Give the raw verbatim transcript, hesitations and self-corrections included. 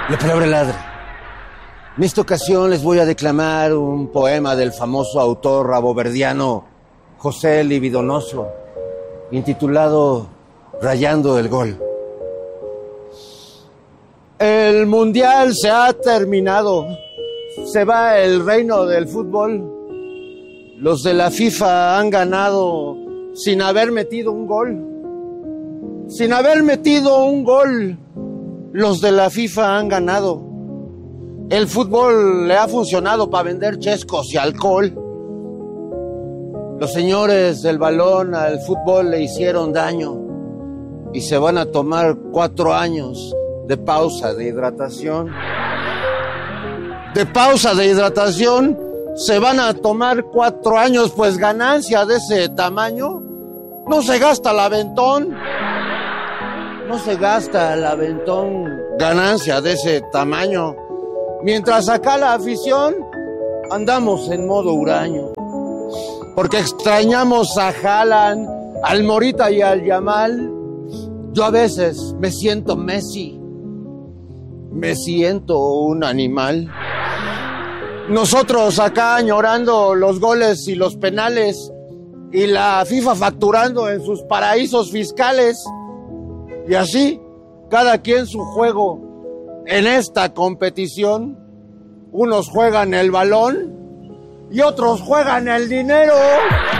La palabra ladre. En esta ocasión les voy a declamar un poema del famoso autor raboverdiano José Libidonoso, intitulado Rayando el Gol. El mundial se ha terminado. Se va el reino del fútbol. Los de la FIFA han ganado sin haber metido un gol. Sin haber metido un gol, los de la FIFA han ganado. El fútbol le ha funcionado para vender chescos y alcohol. Los señores del balón al fútbol le hicieron daño y se van a tomar cuatro años de pausa de hidratación. De pausa de hidratación se van a tomar cuatro años, pues ganancia de ese tamaño no se gasta el aventón. No se gasta el aventón ganancia de ese tamaño. Mientras acá la afición andamos en modo huraño. Porque extrañamos a Haaland, al Morita y al Yamal. Yo a veces me siento Messi. Me siento un animal. Nosotros acá añorando los goles y los penales y la FIFA facturando en sus paraísos fiscales. Y así, cada quien su juego en esta competición. Unos juegan el balón y otros juegan el dinero.